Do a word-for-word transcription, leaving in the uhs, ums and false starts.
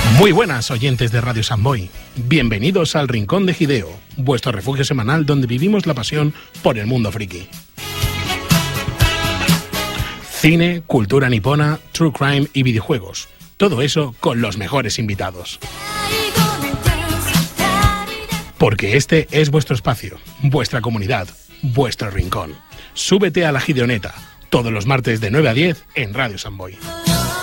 Muy buenas oyentes de Radio Samboy, bienvenidos al Rincón de Hideo, vuestro refugio semanal donde vivimos la pasión por el mundo friki. Cine, cultura nipona, true crime y videojuegos, todo eso con los mejores invitados. Porque este es vuestro espacio, vuestra comunidad, vuestro rincón. Súbete a la Gideoneta, todos los martes de nueve a diez en Radio Samboy.